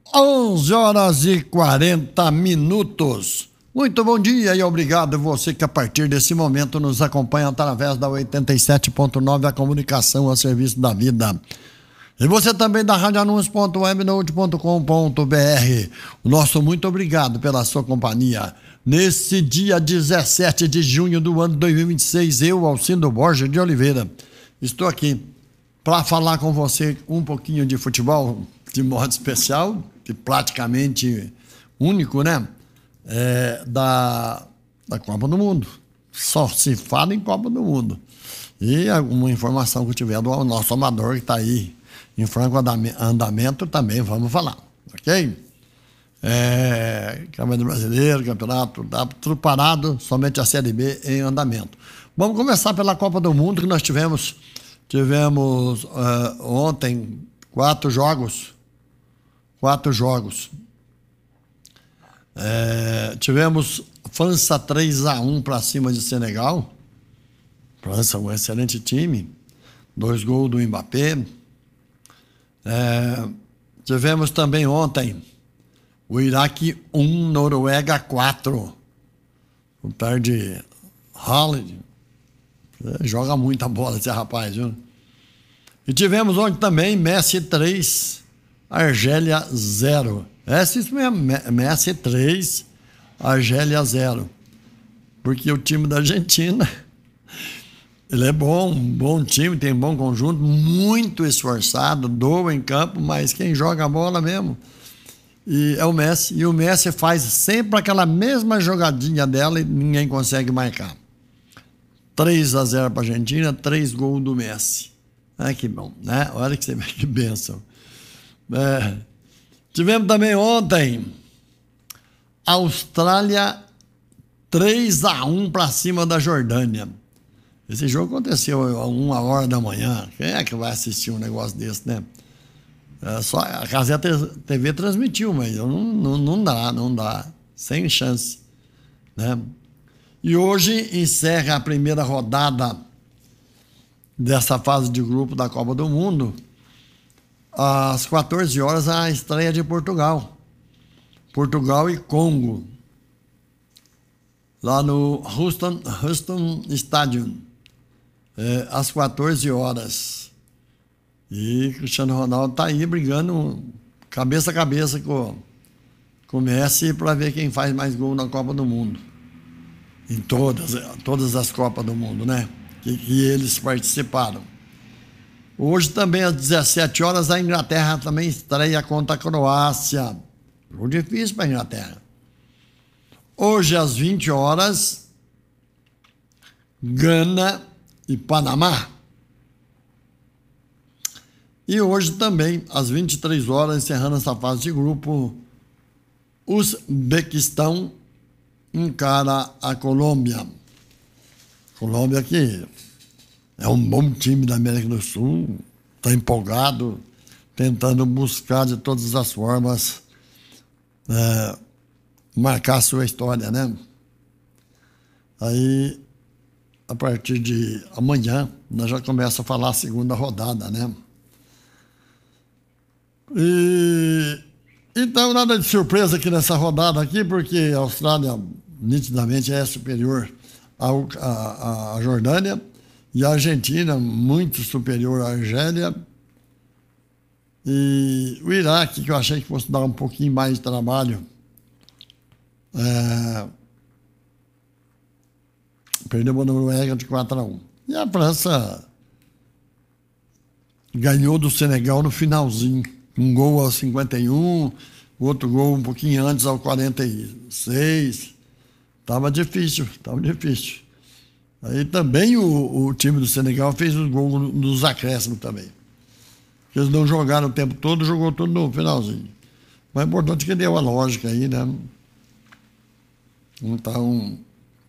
11h40. Muito bom dia e obrigado a você que a partir desse momento nos acompanha através da 87.9, a comunicação a serviço da vida. E você também da radioanúncio.webnode.com.br. O nosso muito obrigado pela sua companhia. Nesse dia 17 de junho do ano 2026, eu, Alcindo Borges de Oliveira, estou aqui para falar com você um pouquinho de futebol, de modo especial, de praticamente único, né? Da Copa do Mundo. Só se fala em Copa do Mundo. E alguma informação que eu tiver do nosso amador que está aí em franco andamento também vamos falar, ok? Campeonato Brasileiro, campeonato, tá tudo parado, somente a Série B em andamento. Vamos começar pela Copa do Mundo, que nós tivemos ontem 4 jogos. Tivemos França 3-1 para cima de Senegal. França, um excelente time. 2 gols do Mbappé. Tivemos também ontem o Iraque 1, Noruega 4. O pé de Haaland. Joga muita bola esse rapaz, viu? E tivemos ontem também Messi 3, Argélia 0. Isso mesmo, Messi 3, Argélia 0. Porque o time da Argentina, ele é bom, um bom time, tem um bom conjunto, muito esforçado, doa em campo, mas quem joga a bola mesmo é o Messi. E o Messi faz sempre aquela mesma jogadinha dela e ninguém consegue marcar. 3-0 para a Argentina, 3 gols do Messi. Que bom, né? Olha que você vê que bênção. Tivemos também ontem Austrália 3-1 para cima da Jordânia. Esse jogo aconteceu a 1h da manhã. Quem é que vai assistir um negócio desse, né? Só a Gazeta TV transmitiu, mas não dá. Sem chance, né? E hoje encerra a primeira rodada dessa fase de grupo da Copa do Mundo. Às 14 horas, a estreia de Portugal e Congo, lá no Houston Stadium, às 14 horas. E Cristiano Ronaldo está aí brigando cabeça a cabeça com o Messi para ver quem faz mais gol na Copa do Mundo. Em todas as Copas do Mundo, né? Que eles participaram. Hoje também às 17 horas a Inglaterra também estreia contra a Croácia. Jogo difícil para a Inglaterra. Hoje às 20 horas, Gana e Panamá. E hoje também às 23 horas, encerrando essa fase de grupo, Uzbequistão encara a Colômbia. Colômbia que é um bom time da América do Sul, está empolgado, tentando buscar de todas as formas marcar a sua história, né? Aí, a partir de amanhã, nós já começamos a falar a segunda rodada, né? Então, nada de surpresa aqui nessa rodada aqui, porque a Austrália nitidamente é superior à Jordânia, e a Argentina muito superior à Argélia, e o Iraque, que eu achei que fosse dar um pouquinho mais de trabalho, perdeu a Noruega de 4-1. E a França ganhou do Senegal no finalzinho, um gol aos 51, outro gol um pouquinho antes, aos 46. Estava difícil. Aí também o time do Senegal fez os gols nos acréscimos também. Eles não jogaram o tempo todo, jogou tudo no finalzinho. Mas é importante que deu a lógica aí, né? Então,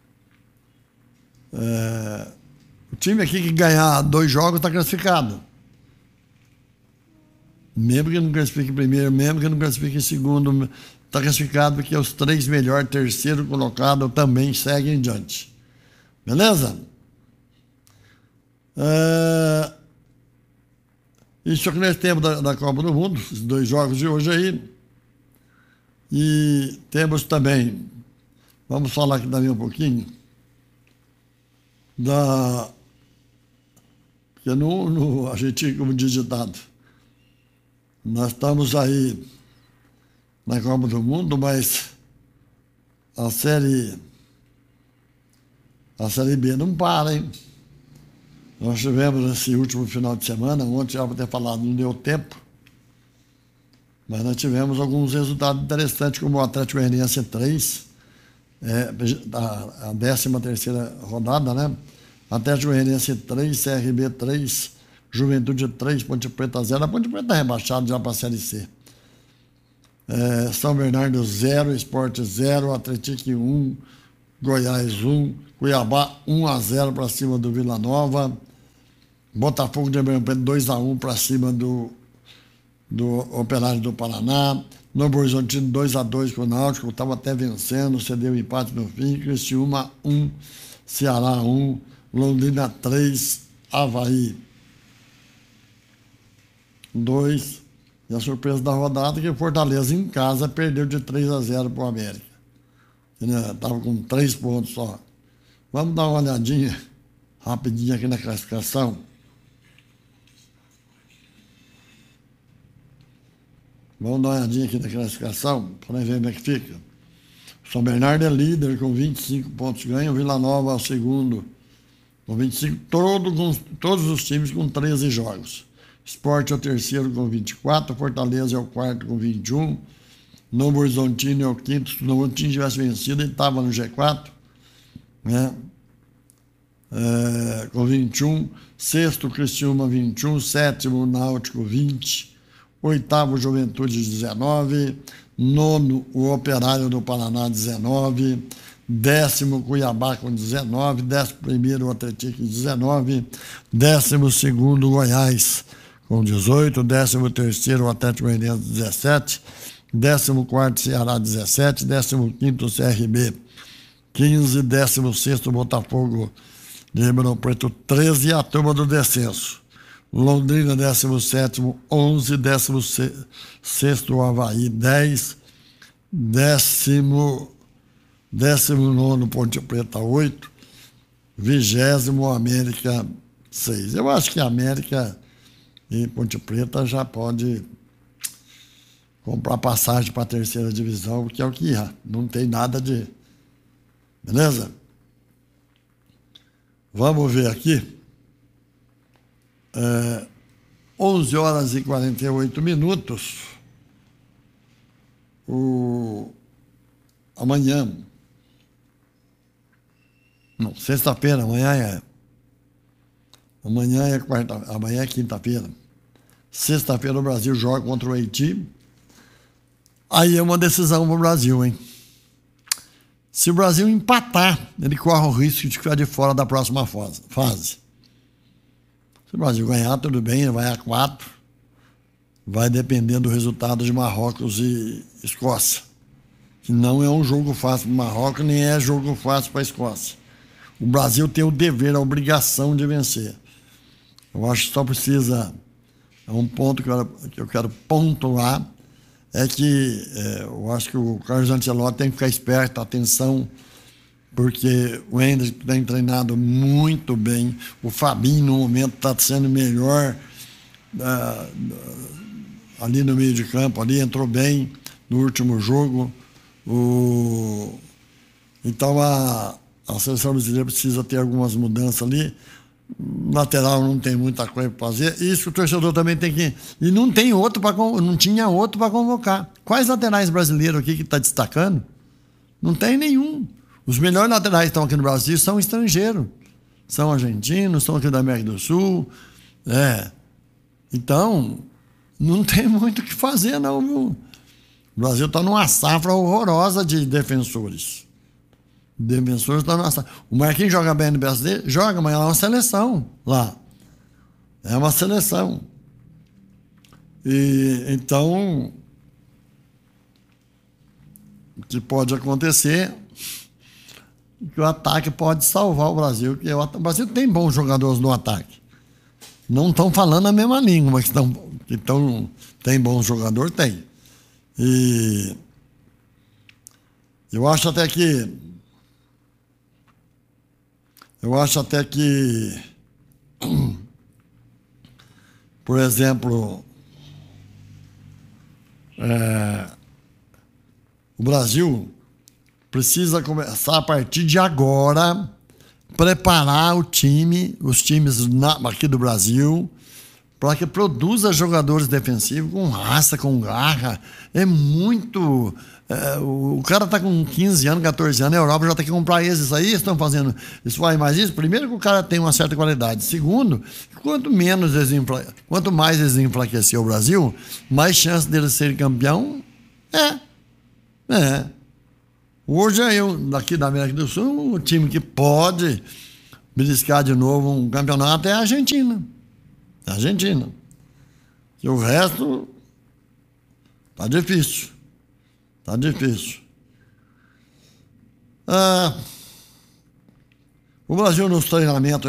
o time aqui que ganhar 2 jogos está classificado. Mesmo que não classifique em primeiro, mesmo que não classifique em segundo, está classificado porque os 3 melhores, terceiro colocado, também seguem em diante. Beleza? Isso que nós temos da Copa do Mundo, os 2 jogos de hoje aí. E temos também, vamos falar aqui também um pouquinho, porque a gente, como diz ditado, nós estamos aí na Copa do Mundo, mas a Série B não para, hein? Nós tivemos esse último final de semana, ontem já vou ter falado, não deu tempo, mas nós tivemos alguns resultados interessantes, como o Atlético Goianiense 3, a 13ª rodada, né? Atlético Goianiense 3, CRB 3, Juventude 3, Ponte Preta 0. A Ponte Preta é rebaixada já para a Série C. São Bernardo 0, Sport 0, Atlético 1, Goiás 1, Cuiabá 1-0 para cima do Vila Nova, Botafogo de Ribeirão Preto 2-1 para cima do Operário do Paraná, Novo Horizontino 2-2 com o Náutico, estava até vencendo, cedeu empate no fim, Criciúma 1, Ceará 1, Londrina 3, Avaí 2. E a surpresa da rodada é que o Fortaleza em casa perdeu de 3-0 para o América. Estava com 3 pontos só. Vamos dar uma olhadinha rapidinho aqui na classificação. Vamos dar uma olhadinha aqui na classificação para ver como é que fica. São Bernardo é líder com 25 pontos ganhos, Vila Nova é o segundo com 25, todos os times com 13 jogos. Sport é o terceiro com 24, Fortaleza é o quarto com 21, Novo Horizontino é o quinto. Se o Novo Horizontino tivesse vencido, ele estava no G4, né? Com 21, sexto Criciúma 21, sétimo Náutico 20, oitavo Juventude 19, nono o Operário do Paraná 19, décimo Cuiabá com 19, 11º o Atlético 19, 12º Goiás com 18, 13º o Atlético Goianiense 17, 14º Ceará 17, 15º CRB 15, 16º Botafogo de Ribeirão Preto 13 e a turma do descenso. Londrina 17º 11, 16º Avaí 10, 19º Ponte Preta 8, 20º América 6. Eu acho que a América e Ponte Preta já pode comprar passagem para a terceira divisão, que é o que há. Não tem nada de... Beleza? Vamos ver aqui. 11 horas e 48 minutos. Amanhã. Não, sexta-feira, amanhã é quinta-feira. Sexta-feira o Brasil joga contra o Haiti. Aí é uma decisão para o Brasil, hein? Se o Brasil empatar, ele corre o risco de ficar de fora da próxima fase. Se o Brasil ganhar, tudo bem, ele vai a 4. Vai depender do resultado de Marrocos e Escócia. Que não é um jogo fácil para o Marrocos, nem é jogo fácil para a Escócia. O Brasil tem o dever, a obrigação de vencer. Eu acho que só precisa... É um ponto que eu quero pontuar, é que eu acho que o Carlos Ancelotti tem que ficar esperto, atenção, porque o Endrick tem treinado muito bem, o Fabinho no momento está sendo melhor ali no meio de campo, ali entrou bem no último jogo. Então a seleção brasileira precisa ter algumas mudanças ali. Lateral não tem muita coisa para fazer. Isso o torcedor também tem que... E não tem outro não tinha outro para convocar. Quais laterais brasileiros aqui que está destacando? Não tem nenhum. Os melhores laterais que estão aqui no Brasil são estrangeiros. São argentinos, são aqui da América do Sul. Então, não tem muito o que fazer, não, viu? O Brasil está numa safra horrorosa de defensores. Defensores estão numa safra. O Marquinhos joga bem no PSD? Joga, mas é uma seleção lá. É uma seleção. E então, o que pode acontecer é que o ataque pode salvar o Brasil, porque o Brasil tem bons jogadores no ataque. Não estão falando a mesma língua, mas tem bons jogadores, tem. Eu acho até que por exemplo, o Brasil precisa começar a partir de agora preparar os times aqui do Brasil, para que produza jogadores defensivos com raça, com garra. É muito... o cara está com 15 anos, 14 anos, na Europa já tem que comprar esses aí, estão fazendo isso, vai mais isso. Primeiro que o cara tem uma certa qualidade. Segundo, quanto mais eles enfraquecer o Brasil, mais chance deles serem campeão Hoje, daqui da América do Sul, o time que pode beliscar de novo um campeonato é a Argentina. E o resto tá difícil. O Brasil nos treinamentos